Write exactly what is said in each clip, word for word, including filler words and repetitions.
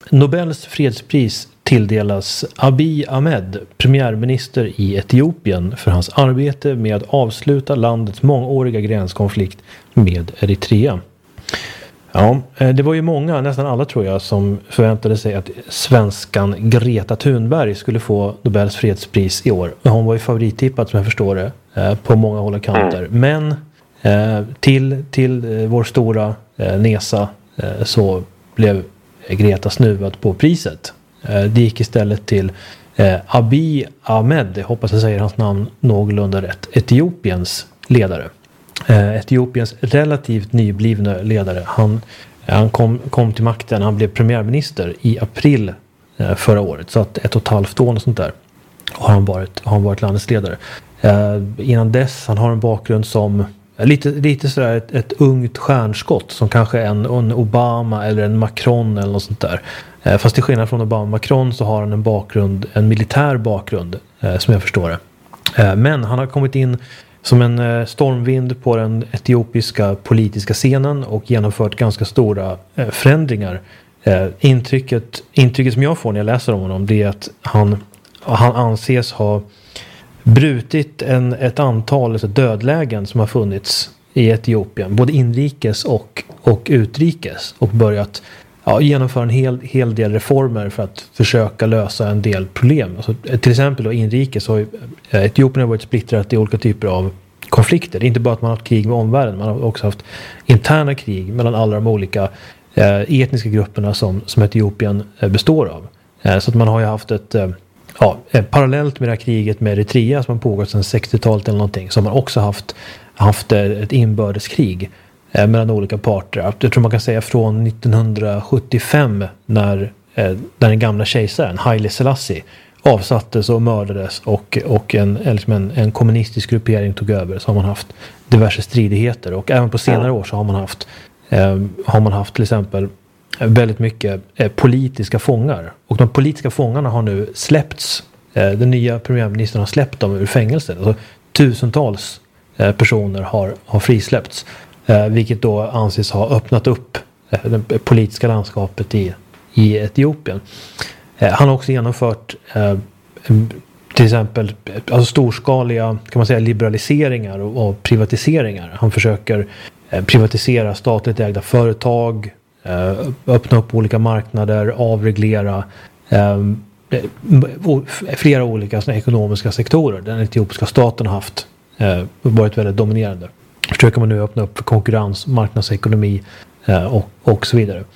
Nobels fredspris tilldelas Abiy Ahmed, premiärminister i Etiopien, för hans arbete med att avsluta landets mångåriga gränskonflikt med Eritrea. Ja, det var ju många, nästan alla tror jag, som förväntade sig att svenskan Greta Thunberg skulle få Nobels fredspris i år. Hon var ju favorittippad, som jag förstår det, på många håll och kanter. Men till, till vår stora nesa så blev Greta snuvad på priset. Det gick istället till Abiy Ahmed, jag hoppas jag säger hans namn någorlunda rätt, Etiopiens ledare. Etiopiens relativt nyblivna ledare. Han, han kom, kom till makten, han blev premiärminister i april förra året, så att ett och ett halvt år och sånt där har han varit, har han varit landets ledare. Eh, innan dess, han har en bakgrund som lite, lite sådär ett, ett ungt stjärnskott, som kanske en, en Obama eller en Macron eller något sånt där. Eh, fast till skillnad från Obama och Macron så har han en bakgrund, en militär bakgrund, eh, som jag förstår det. Eh, men han har kommit in som en stormvind på den etiopiska politiska scenen och genomfört ganska stora förändringar. Intrycket, intrycket som jag får när jag läser om honom, det är att han, han anses ha brutit en, ett antal alltså dödlägen som har funnits i Etiopien, både inrikes och, och utrikes, och börjat ja, genomföra en hel, hel del reformer för att försöka lösa en del problem. Alltså, till exempel då inrikes har ju, Etiopien har varit splittrat i olika typer av konflikter. Det är inte bara att man har haft krig med omvärlden, man har också haft interna krig mellan alla de olika eh, etniska grupperna som, som Etiopien eh, består av. Eh, så att man har ju haft ett, eh, ja, parallellt med det här kriget med Eritrea som har pågått sedan sextiotalet eller någonting, så har man också haft, haft eh, ett inbördeskrig mellan olika parter. Jag tror man kan säga från nittonhundrasjuttiofem när, eh, när den gamla kejsaren Haile Selassie avsattes och mördades och, och en, liksom en, en kommunistisk gruppering tog över, så har man haft diverse stridigheter, och även på senare år så har man haft eh, har man haft till exempel väldigt mycket eh, politiska fångar, och de politiska fångarna har nu släppts. Eh, den nya premiärministern har släppt dem ur fängelset. Alltså, tusentals eh, personer har, har frisläppts. Eh, vilket då anses ha öppnat upp eh, det politiska landskapet i, i Etiopien. Eh, han har också genomfört eh, till exempel alltså storskaliga kan man säga, liberaliseringar och, och privatiseringar. Han försöker eh, privatisera statligt ägda företag, eh, öppna upp olika marknader, avreglera eh, flera olika såna ekonomiska sektorer. Den etiopiska staten har haft eh, varit väldigt dominerande. Försöker man nu öppna upp för konkurrens, marknadsekonomi eh, och, och så vidare.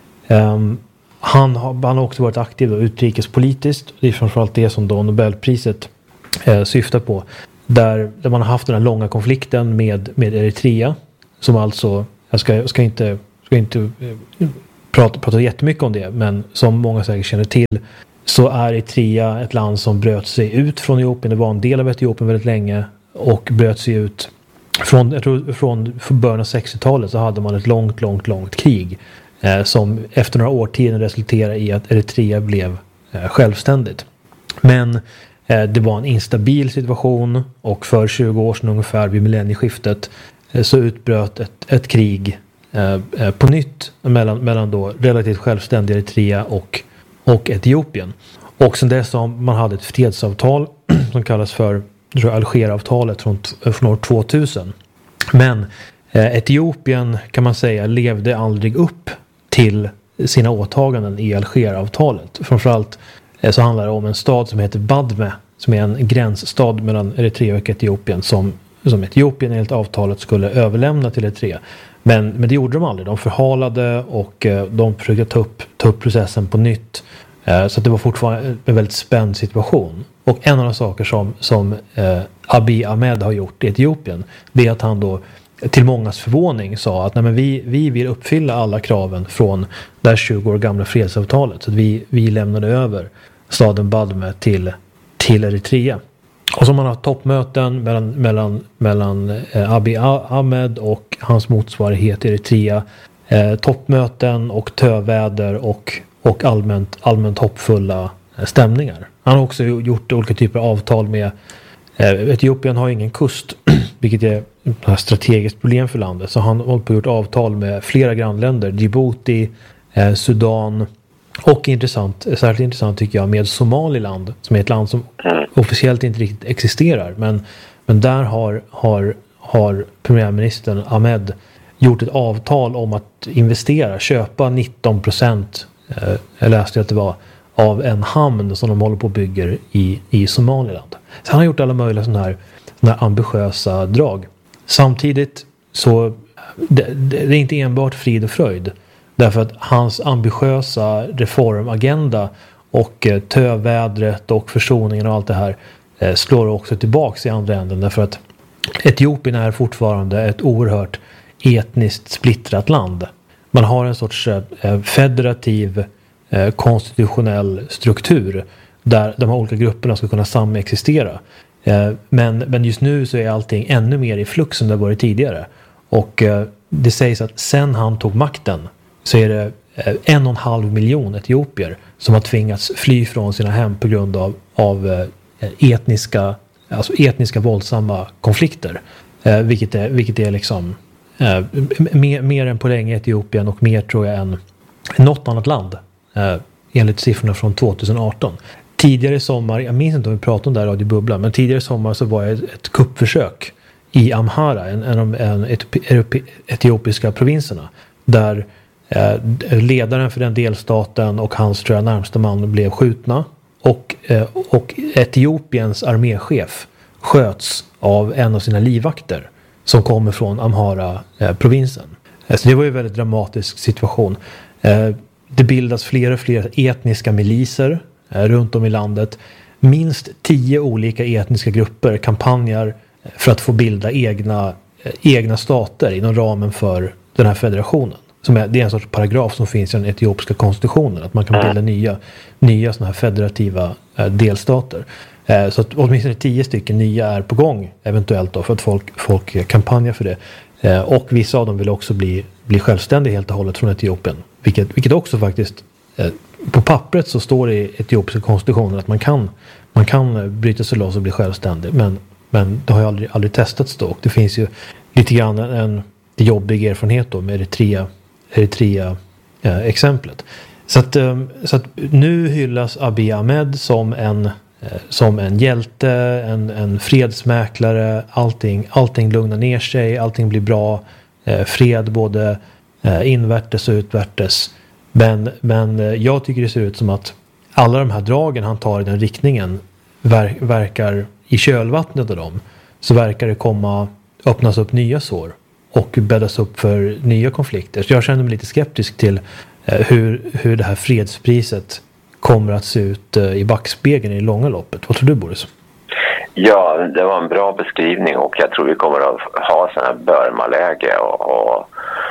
Um, han, har, han har också varit aktiv då, utrikespolitiskt. Det är framförallt det som då Nobelpriset eh, syftar på. Där, där man har haft den här långa konflikten med, med Eritrea. Som alltså, jag ska, jag ska inte, ska inte eh, prata, prata jättemycket om det, men som många säkert känner till, så är Eritrea ett land som bröt sig ut från Etiopien. Det var en del av Etiopien väldigt länge och bröt sig ut. Från, jag tror, från början av sextiotalet så hade man ett långt, långt, långt krig eh, som efter några årtionden resulterade i att Eritrea blev eh, självständigt. Men eh, det var en instabil situation, och för tjugo år sedan ungefär vid millennieskiftet eh, så utbröt ett, ett krig eh, eh, på nytt mellan, mellan då relativt självständiga Eritrea och, och Etiopien. Och sen dess har man hade ett fredsavtal som kallas för Algeravtalet från, från år tvåtusen. Men eh, Etiopien kan man säga levde aldrig upp till sina åtaganden i Algeravtalet. Framförallt eh, så handlar det om en stad som heter Badme, som är en gränsstad mellan Eritrea och Etiopien, som, som Etiopien enligt avtalet skulle överlämna till Eritrea. Men, men det gjorde de aldrig. De förhalade och eh, de försökte ta upp, ta upp processen på nytt. Eh, så att det var fortfarande en väldigt spänd situation. Och en av de saker som, som eh, Abiy Ahmed har gjort i Etiopien, det är att han då till mångas förvåning sa att nej, men vi, vi vill uppfylla alla kraven från det här tjugo år gamla fredsavtalet. Så att vi, vi lämnade över staden Badme till, till Eritrea. Och så man har toppmöten mellan, mellan, mellan eh, Abiy Ahmed och hans motsvarighet i Eritrea. Eh, toppmöten och töväder och, och allmänt, allmänt hoppfulla stämningar. Han har också gjort olika typer av avtal med eh, Etiopien har ingen kust, vilket är ett strategiskt problem för landet. Så han har hållit på att gjort avtal med flera grannländer, Djibouti, eh, Sudan Och intressant, särskilt intressant tycker jag med Somaliland, som är ett land som mm. officiellt inte riktigt existerar. Men, men där har, har, har premiärministern Ahmed gjort ett avtal om att investera, köpa nitton procent, eh, jag läste att det var, av en hamn som de håller på och bygger i, i Somaliland. Så han har gjort alla möjliga sådana här, sådana här ambitiösa drag. Samtidigt så det, det är inte enbart frid och fröjd. Därför att hans ambitiösa reformagenda och eh, tövädret och försoningen och allt det här eh, slår också tillbaks i andra änden. Därför att Etiopien är fortfarande ett oerhört etniskt splittrat land. Man har en sorts eh, federativ eh, konstitutionell struktur där de här olika grupperna ska kunna samexistera. Eh, men, men just nu så är allting ännu mer i flux än det varit tidigare. Och eh, det sägs att sen han tog makten så är det en och en halv miljon etiopier som har tvingats fly från sina hem på grund av, av etniska, alltså etniska våldsamma konflikter. Eh, vilket, är, vilket är liksom eh, mer, mer än på länge Etiopien och mer tror jag än något annat land. Eh, enligt siffrorna från tjugoarton. Tidigare sommar, jag minns inte om vi pratade om det här Radio Bubbla, men tidigare sommar så var det ett kuppförsök i Amhara, en, en av de etiopiska provinserna, där eh, ledaren för den delstaten och hans tror jag, närmsta man blev skjutna och, eh, och Etiopiens arméchef sköts av en av sina livvakter som kommer från Amhara-provinsen. Eh, så det var ju en väldigt dramatisk situation. Eh, det bildas fler och fler etniska miliser eh, runt om i landet. Minst tio olika etniska grupper kampanjar för att få bilda egna, egna stater inom ramen för den här federationen. Som är, det är en sorts paragraf som finns i den etiopiska konstitutionen. Att man kan bilda nya, nya såna här federativa eh, delstater. Eh, så att åtminstone tio stycken nya är på gång eventuellt då, för att folk, folk kampanjar för det. Eh, och vissa av dem vill också bli, bli självständiga helt och hållet från Etiopien. Vilket, vilket också faktiskt eh, på pappret så står det i etiopiska konstitutionen att man kan, man kan bryta sig loss och bli självständig. Men Men det har ju aldrig, aldrig testats då. Och det finns ju lite grann en, en jobbig erfarenhet då med Eritrea, Eritrea eh, exemplet. Så att, eh, så att nu hyllas Abiy Ahmed som en, eh, som en hjälte, en, en fredsmäklare. Allting, allting lugnar ner sig, allting blir bra. Eh, fred både eh, invärtes och utvärtes. Men, men eh, jag tycker det ser ut som att alla de här dragen han tar i den riktningen ver- verkar i kölvattnet av dem, så verkar det komma öppnas upp nya sår och bäddas upp för nya konflikter. Så jag känner mig lite skeptisk till eh, hur, hur det här fredspriset kommer att se ut eh, i backspegeln i långa loppet. Vad tror du, Boris? Ja, det var en bra beskrivning och jag tror vi kommer att ha sådana här Burma-läge och, och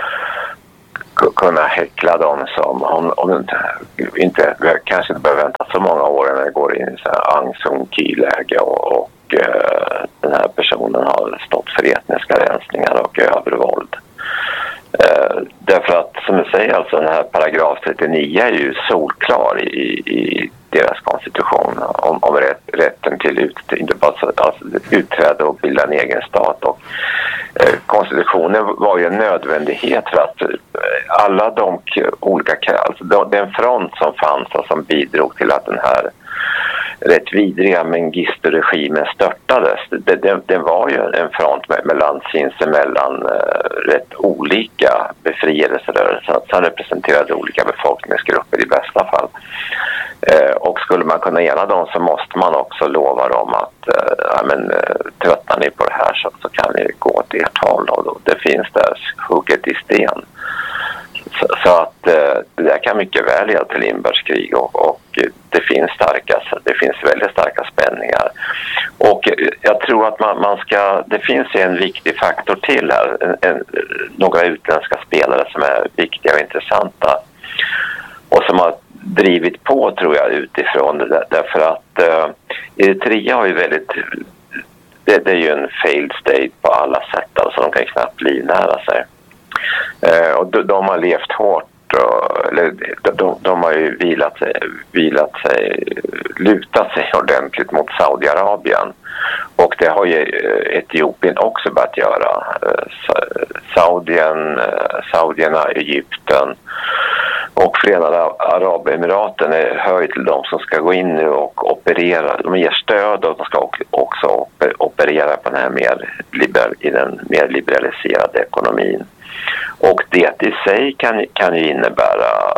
kunna häckla dem som om, om inte, inte kanske inte behöver vänta så många år när det går in i så här Aung San Suu-läge och, och eh, den här personen har stått för etniska rensningar och övervåld. Eh, därför att som du säger, alltså den här paragraf trettionio är ju solklar i, i deras konstitution om, om rätt, rätten till ut, inte bara, alltså, utträde och bilda en egen stat. Och eh, konstitutionen var ju en nödvändighet för att eh, alla de olika, alltså den front som fanns och som bidrog till att den här rätt vidriga Mengistu-regimen störtades. Det, det, det var ju en front med, mellan sinsemellan eh, rätt olika befrielserörelser som representerade olika befolkningsgrupper i bästa fall. Eh, och skulle man kunna ena dem så måste man också lova dem att eh, ja, men, eh, tröttnar ni på det här så, så kan ni gå åt ert håll och då, det finns där hugget i sten. Så, så att eh, det där kan mycket väl leda till inbördeskrig och, och det finns starka, det finns väldigt starka spänningar. Och jag tror att man, man ska, det finns en viktig faktor till här, en, en, några utländska spelare som är viktiga och intressanta och som har drivit på tror jag utifrån det där, därför att eh, Eritrea har ju väldigt, det, det är ju en failed state på alla sätt, alltså de kan ju knappt livnära sig. Eh, och de, de har levt hårt och, eller de, de har ju vilat sig, vilat sig, lutat sig ordentligt mot Saudiarabien. Och det har ju Etiopien också börjat göra. Saudien, Saudierna, Egypten Och Förenade Arabemiraten är höjd till de som ska gå in nu och operera. De ger stöd och de ska också operera på den här mer liber, i den mer liberaliserade ekonomin. Och det i sig kan, kan ju innebära...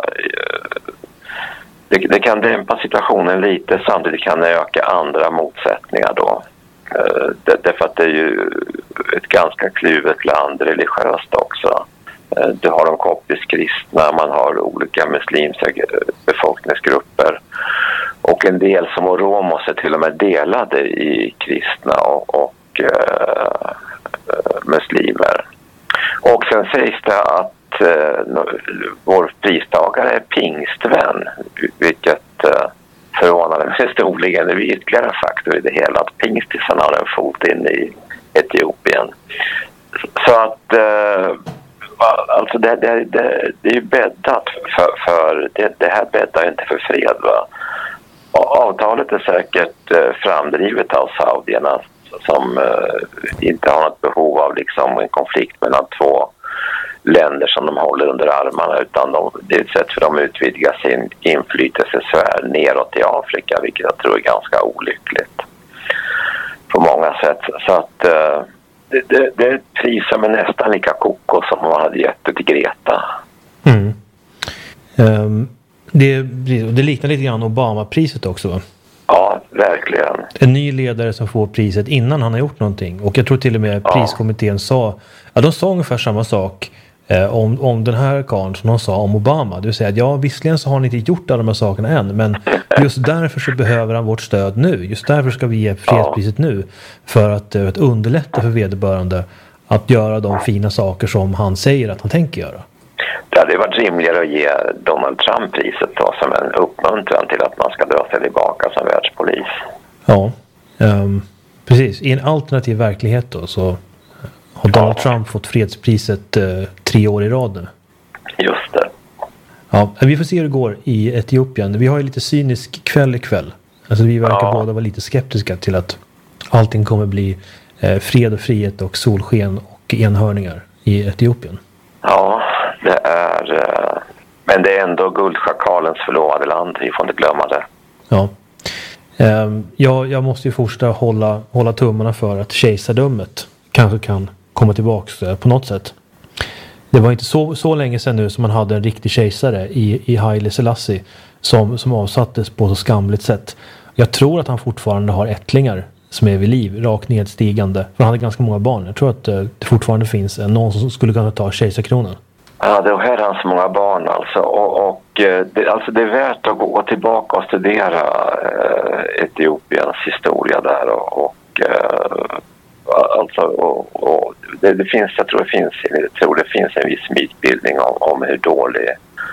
Det, det kan dämpa situationen lite, samtidigt kan det öka andra motsättningar då. Det, därför att det är ju ett ganska kluvet land religiöst också. Du har de koptiskt kristna, man har olika muslimska befolkningsgrupper. Och en del som romos är till och med delade i kristna och, och uh, muslimer. Och sen sägs det att uh, vår pristagare är pingstvän, vilket uh, förvånade mig storligen. Det är ytterligare en faktor i det hela att pingstisarna har en fot in i Etiopien. Så att uh, alltså det, det, det, det är ju bäddat för, för det, det här bäddar inte för fred, va? Och avtalet är säkert uh, framdrivet av saudierna som uh, inte har något behov av liksom en konflikt mellan två länder som de håller under armarna, utan de, det är ett sätt för dem att utvidga sin inflytelsesfär neråt i Afrika, vilket jag tror är ganska olyckligt på många sätt. Så att uh, det, det, det är ett pris som är nästan lika koko som man hade gett det till Greta. Mm. Um, det, det liknar lite grann Obama-priset också, va? Ja, verkligen. En ny ledare som får priset innan han har gjort någonting. Och jag tror till och med ja. priskommittén sa, ja, de sa ungefär samma sak eh, om, om den här karln som de sa om Obama. Det vill säga att ja, visserligen så har han inte gjort alla de här sakerna än, men just därför så behöver han vårt stöd nu. Just därför ska vi ge fredspriset ja. nu. För att, att underlätta för vederbörande att göra de fina saker som han säger att han tänker göra. Det hade varit rimligare att ge Donald Trump priset då, som en uppmuntran till att man ska dra sig tillbaka som världspolis. Ja, um, precis. I en alternativ verklighet då så har Donald ja. Trump fått fredspriset uh, tre år i rad nu. Just det. Ja, vi får se hur det går i Etiopien. Vi har ju lite cynisk kväll ikväll. Alltså vi verkar ja. båda vara lite skeptiska till att allting kommer bli eh, fred och frihet och solsken och enhörningar i Etiopien. Ja, det är... Uh, men det är ändå guldschakalens förlovade land. Vi får inte glömma det. Ja. Um, jag, jag måste ju fortsätta hålla, hålla tummarna för att kejsardömet kanske kan komma tillbaka uh, på något sätt. Det var inte så, så länge sedan nu som man hade en riktig kejsare i, i Haile Selassie som, som avsattes på så skamligt sätt. Jag tror att han fortfarande har ättlingar som är vid liv, rakt nedstigande. För han hade ganska många barn. Jag tror att uh, det fortfarande finns uh, någon som skulle kunna ta kejsarkronan. Ja, det är hans många barn alltså. Och, och det, alltså det är värt att gå tillbaka och studera eh, Etiopiens historia där. Och, och, eh, alltså, och, och det, det finns, jag tror det finns, jag tror det finns en viss mytbildning om, om hur dålig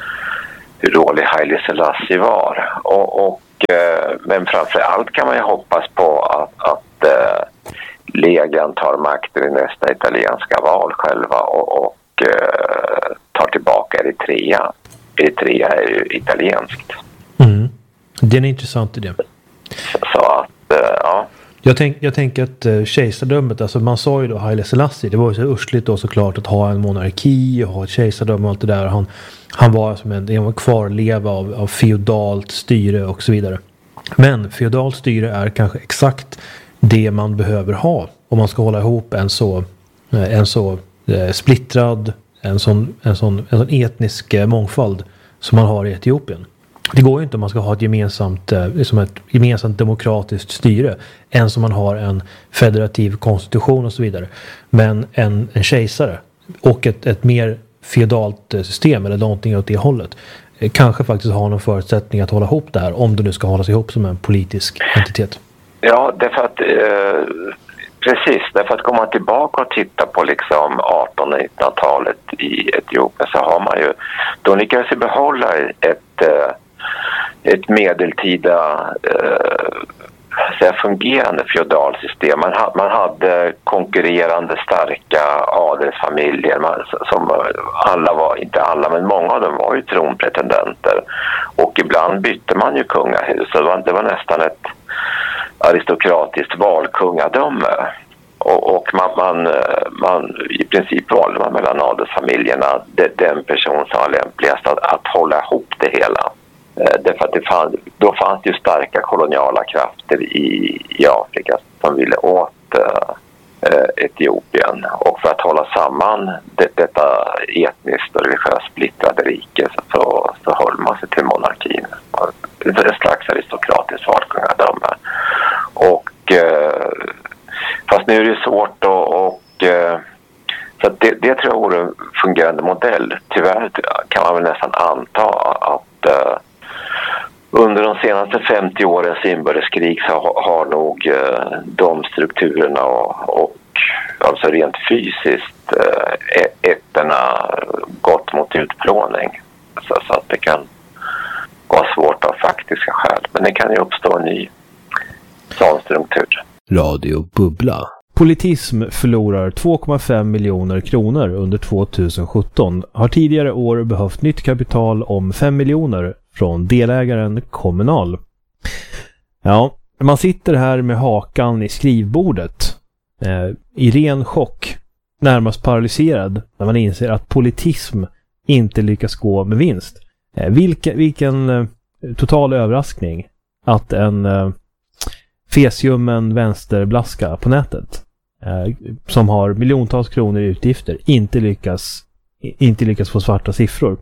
hur dålig Haile Selassie var. Och, och, eh, men framför allt kan man ju hoppas på att, att eh, Legan tar makten i nästa italienska val själva och, och tar tillbaka Eritrea. Eritrea är ju italienskt. Mm. Det är en intressant idé. Så, så att, ja. Jag, tänk, jag tänker att uh, kejsardömet, alltså man sa ju då Haile Selassie, det var ju så ursligt då såklart att ha en monarki och ha ett kejsardöme och allt det där. Han, han var som en, en kvarleva av, av feodalt styre och så vidare. Men feodalt styre är kanske exakt det man behöver ha om man ska hålla ihop en så, en så splittrad, en sån, en, sån, en sån etnisk mångfald som man har i Etiopien. Det går ju inte om man ska ha ett gemensamt, liksom ett gemensamt demokratiskt styre än som man har en federativ konstitution och så vidare. Men en, en kejsare och ett, ett mer feodalt system eller någonting åt det hållet kanske faktiskt har någon förutsättning att hålla ihop det här om det nu ska hållas ihop som en politisk entitet. Ja, därför att eh... Precis, därför att komma tillbaka och titta på liksom artonhundra- och nittonhundratalet i Etiopien så har man ju, då lyckades vi behålla ett, ett medeltida äh, fungerande feodalsystem. Man, ha, man hade konkurrerande starka adelsfamiljer man, som alla var, inte alla men många av dem var ju tronpretendenter och ibland bytte man ju kungahus så det var, det var nästan ett aristokratiskt valkungadöme. och, och man, man, man i princip valde man mellan adelsfamiljerna den person som var lämpligast att, att hålla ihop det hela. Därför att det fann, då fanns det ju starka koloniala krafter i, i Afrika som ville åt uh, Etiopien. Och för att hålla samman det, detta etniskt och religiöst splittrade rike så, så höll man sig till monarkin. En slags aristokratisk valkungadöme. Och uh, fast nu är det svårt att och, uh, så att det, det tror jag vore en fungerande modell. Tyvärr kan man väl nästan anta att uh, under de senaste femtio årens inbördeskrig så har, har nog uh, de strukturerna och, och alltså rent fysiskt uh, ätterna gått mot utplåning. Så, så att det kan vara svårt av faktiska skäl. Men det kan ju uppstå en ny sån struktur. Radio Bubbla. Politism förlorar två komma fem miljoner kronor under tjugohundrasjutton. Har tidigare år behövt nytt kapital om fem miljoner från delägaren Kommunal. Ja, man sitter här med hakan i skrivbordet. Eh, I ren chock. Närmast paralyserad när man inser att politism inte lyckas gå med vinst. Eh, vilken vilken eh, total överraskning att en eh, fesiummen vänsterblaska på nätet eh, som har miljontals kronor i utgifter inte lyckas inte lyckas få svarta siffror.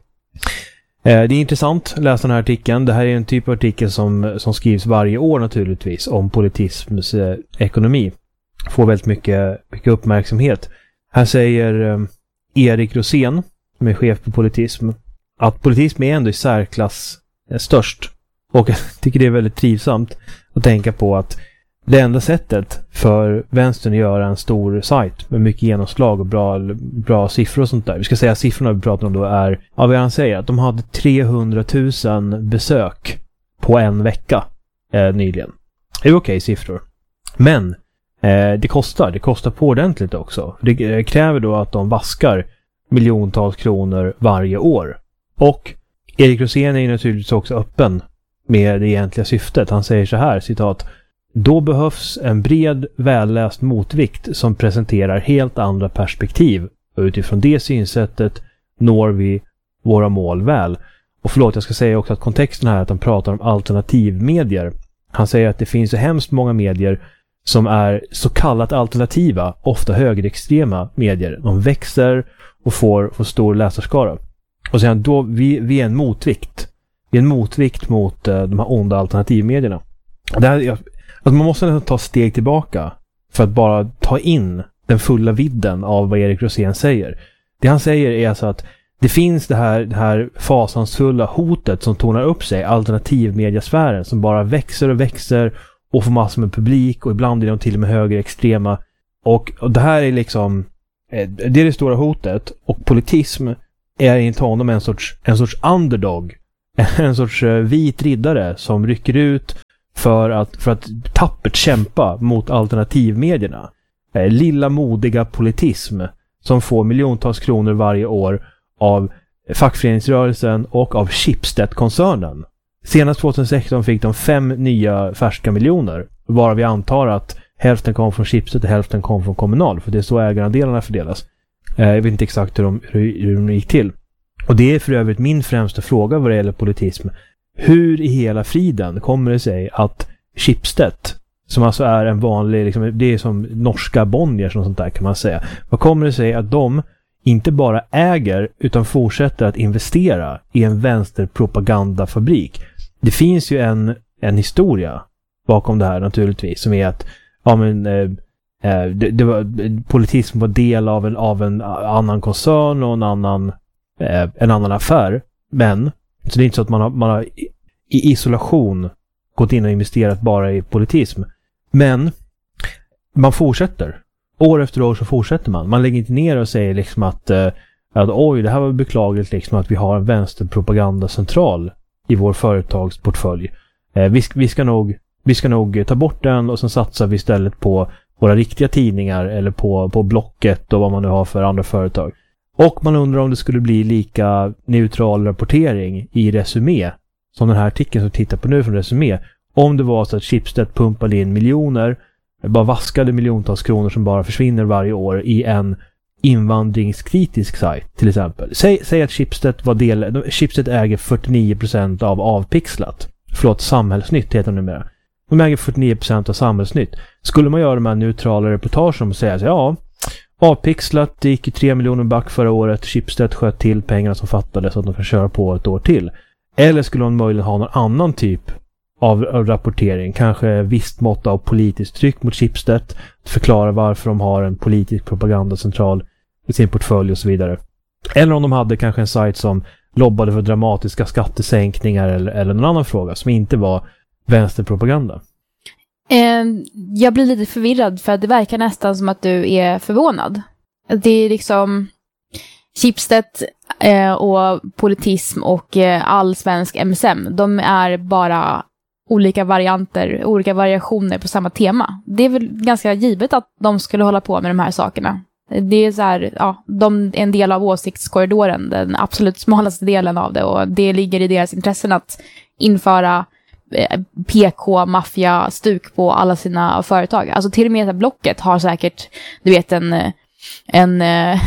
Eh, det är intressant att läsa den här artikeln. Det här är en typ av artikel som, som skrivs varje år naturligtvis om politisms eh, ekonomi. Får väldigt mycket, mycket uppmärksamhet. Här säger eh, Erik Rosén, som är chef på politism, att politism är ändå i särklass eh, störst. Och jag tycker det är väldigt trivsamt att tänka på att det enda sättet för vänstern att göra en stor sajt med mycket genomslag och bra, bra siffror och sånt där. Vi ska säga att siffrorna vi pratar om då är, ja, vad han säger, att de hade trehundratusen besök på en vecka eh, nyligen. Det är okej siffror. Men eh, det kostar, det kostar på ordentligt också. Det kräver då att de vaskar miljontals kronor varje år. Och Erik Rosén är naturligtvis också öppen med det egentliga syftet. Han säger så här, citat: då behövs en bred, välläst motvikt som presenterar helt andra perspektiv. Och utifrån det synsättet når vi våra mål väl. Och förlåt, jag ska säga också att kontexten här är att han pratar om alternativmedier. Han säger att det finns så hemskt många medier som är så kallat alternativa, ofta högerextrema medier. De växer och får, får stor läsarskara. Och sen då, vi, vi är en motvikt. Vi är en motvikt mot uh, de här onda alternativmedierna. Det här, jag, alltså man måste nästan ta steg tillbaka för att bara ta in den fulla vidden av vad Erik Rosén säger. Det han säger är alltså att det finns det här, det här fasansfulla hotet som tornar upp sig, alternativmediasfären, som bara växer och växer och får massor med publik, och ibland är de till och med högerextrema. Och, och det här är liksom det är det stora hotet, och politism är inte honom en sorts, en sorts underdog, en sorts vit riddare som rycker ut för att, för att tappert kämpa mot alternativmedierna. Lilla modiga politism som får miljontals kronor varje år av fackföreningsrörelsen och av Schibsted-koncernen. Senast tjugohundrasexton fick de fem nya färska miljoner, varav vi antar att hälften kom från Schibsted och hälften kom från Kommunal, för det är så ägarandelarna fördelas. Jag vet inte exakt hur de, hur de gick till. Och det är för övrigt min främsta fråga vad det gäller politism. Hur i hela friden kommer det sig att Schibsted, som alltså är en vanlig, liksom, det är som norska Bonnier och sånt där kan man säga. Vad kommer det sig att de inte bara äger utan fortsätter att investera i en vänsterpropagandafabrik? Det finns ju en, en historia bakom det här naturligtvis, som är att ja, men, eh, det, det var, politism var del av en, av en annan koncern och en annan, eh, en annan affär. Men så det är inte så att man har, man har i isolation gått in och investerat bara i politism. Men man fortsätter. År efter år så fortsätter man. Man lägger inte ner och säger liksom att, eh, att oj, det här var beklagligt liksom att vi har en vänsterpropagandacentral i vår företagsportfölj. Eh, vi, vi, ska nog, vi ska nog ta bort den och sen satsar vi istället på våra riktiga tidningar eller på, på Blocket och vad man nu har för andra företag. Och man undrar om det skulle bli lika neutral rapportering i Resumé som den här artikeln som tittar på nu från Resumé. Om det var så att Schibsted pumpade in miljoner bara vaskade miljontals kronor som bara försvinner varje år i en invandringskritisk sajt till exempel. Säg, säg att Schibsted var del, Schibsted äger fyrtionio procent av Avpixlat. Förlåt, Samhällsnytt heter det numera. De äger fyrtionio procent av Samhällsnytt. Skulle man göra de här neutrala reportagen och säga så, ja, Avpixlat det gick i tre miljoner back förra året. Schibsted sköt till pengarna som fattades så att de kan köra på ett år till. Eller skulle man möjligen ha någon annan typ av, av rapportering? Kanske visst mått av politiskt tryck mot Schibsted. Förklara varför de har en politisk propagandacentral i sin portfölj och så vidare. Eller om de hade kanske en sajt som lobbade för dramatiska skattesänkningar eller, eller någon annan fråga som inte var vänsterpropaganda. Eh, jag blir lite förvirrad för att det verkar nästan som att du är förvånad. Det är liksom Schibsted eh, och politism och eh, all svensk M S M. De är bara olika varianter, olika variationer på samma tema. Det är väl ganska givet att de skulle hålla på med de här sakerna. Det är så här, ja, de är en del av åsiktskorridoren, den absolut smalaste delen av det, och det ligger i deras intressen att införa P K-maffia-stuk på alla sina företag. Alltså till och med Blocket har säkert, du vet, en, en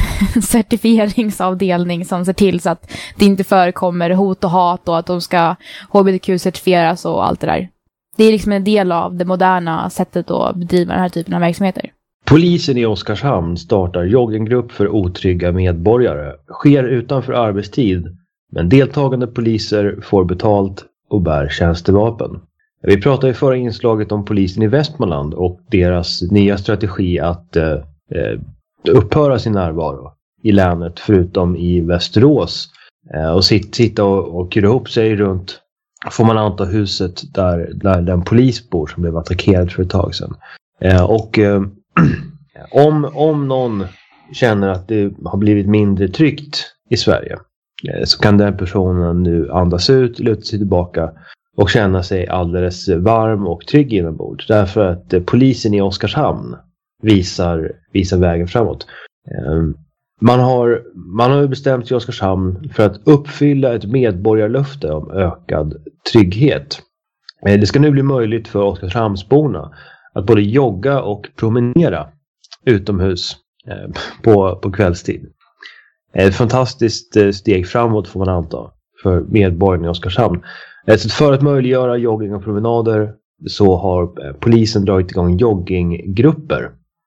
certifieringsavdelning som ser till så att det inte förekommer hot och hat och att de ska H B T Q-certifieras och allt det där. Det är liksom en del av det moderna sättet att bedriva den här typen av verksamheter. Polisen i Oskarshamn startar jogginggrupp för otrygga medborgare. Sker utanför arbetstid, men deltagande poliser får betalt och bär tjänstevapen. Vi pratade i förra inslaget om polisen i Västmanland och deras nya strategi att eh, upphöra sin närvaro i länet förutom i Västerås. Eh, och sit, sitta och, och kura ihop sig runt, får man anta, huset där, där den polis bor som blev attackerad för ett tag sedan. Eh, och eh, om, om någon känner att det har blivit mindre tryggt i Sverige, så kan den personen nu andas ut, luta sig tillbaka och känna sig alldeles varm och trygg inombords. Därför att polisen i Oskarshamn visar, visar vägen framåt. Man har, man har bestämt sig i Oskarshamn för att uppfylla ett medborgarlöfte om ökad trygghet. Det ska nu bli möjligt för Oskarshamnsborna att både jogga och promenera utomhus på, på kvällstid. Ett fantastiskt steg framåt får man anta för medborgarna i Oskarshamn. Så för att möjliggöra jogging och promenader så har polisen dragit igång jogginggrupper.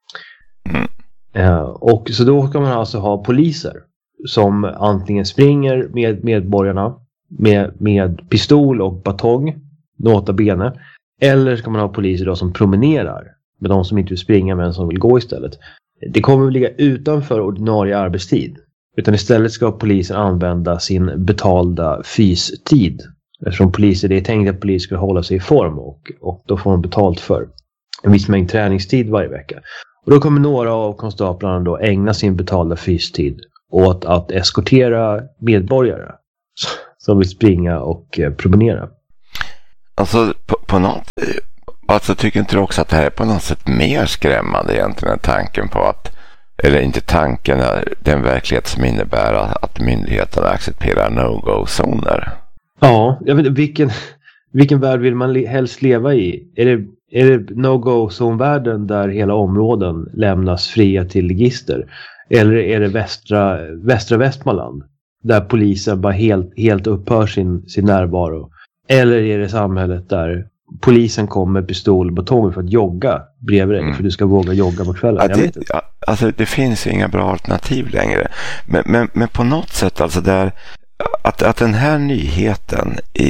Mm. Och så då kan man alltså ha poliser som antingen springer med medborgarna med, med pistol och batong, nota bene. Eller ska man ha poliser då som promenerar med de som inte vill springa men som vill gå istället. Det kommer att ligga utanför ordinarie arbetstid. Utan istället ska polisen använda sin betalda fystid. Eftersom poliser, det är tänkt att poliser ska hålla sig i form och, och då får de betalt för en viss mängd träningstid varje vecka. Och då kommer några av konstaplarna då ägna sin betalda fystid åt att eskortera medborgare som vill springa och eh, promenera. Alltså på, på något, alltså tycker inte du också att det här är på något sätt mer skrämmande egentligen än tanken på att, eller inte tanken, den verklighet som innebär att myndigheterna accepterar no-go-zoner? Ja, jag vet, vilken, vilken värld vill man le- helst leva i? Är det, är det no-go-zone-världen där hela områden lämnas fria till ligister? Eller är det västra, västra Västmanland där polisen bara helt, helt upphör sin, sin närvaro? Eller är det samhället där polisen kommer med pistol och batong för att jogga bredvid dig, mm. för du ska våga jogga på kvällen? Ja, jag det, vet inte. Ja, alltså det finns ju inga bra alternativ längre. Men, men, men på något sätt alltså där, att, att den här nyheten i,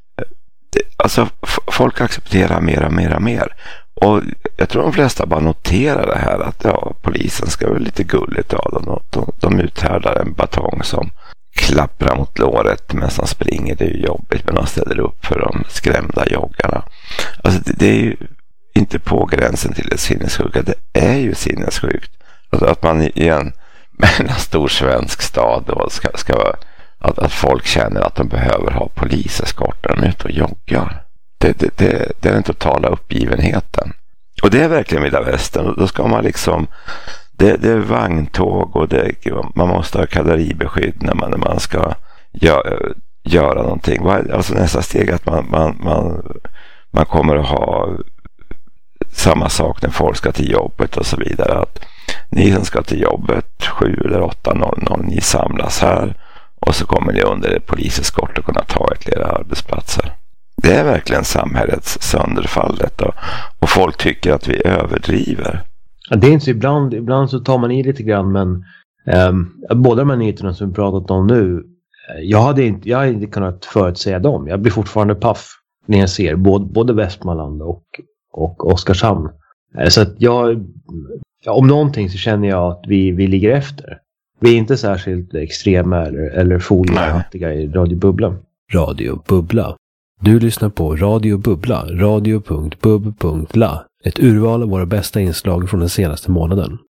alltså f- folk accepterar mer och mer och mer. Och jag tror de flesta bara noterar det här att ja, polisen ska vara lite gulligt av dem. De, de uthärdar en batong som klapprar mot låret men som springer. Det är ju jobbigt, men de ställer upp för de skrämda joggarna. Alltså det, det är ju inte på gränsen till det sinnessjuka. Det är ju sinnessjukt. Alltså att man i en, en stor svensk stad då ska, ska att, att folk känner att de behöver ha poliseskort när de är ute och joggar. Det, det, det, det är den totala uppgivenheten. Och det är verkligen vilda västern. Då ska man liksom, det, det är vagntåg och det, man måste ha kavalleribeskydd när man, när man ska gö, göra någonting. Alltså nästa steg att man, man, man, man kommer att ha samma sak när folk ska till jobbet och så vidare. Att ni som ska till jobbet sju eller åtta noll noll, ni samlas här och så kommer ni under ett poliseskort och kunna ta er till era arbetsplatser. Det är verkligen samhällets sönderfallet och, och folk tycker att vi överdriver. Ja, det är inte så ibland, ibland så tar man i lite grann, men um, båda de här nyheterna som vi pratat om nu, jag hade inte, jag hade inte kunnat förutsäga dem. Jag blir fortfarande paff när jag ser både, både Västmanland och, och Oskarshamn. Så att jag, om någonting så känner jag att vi, vi ligger efter. Vi är inte särskilt extrema eller, eller foliehattiga i Radio Bubbla. Radio Bubbla. Du lyssnar på Radio Bubbla, radio punkt bub punkt la. Ett urval av våra bästa inslag från den senaste månaden.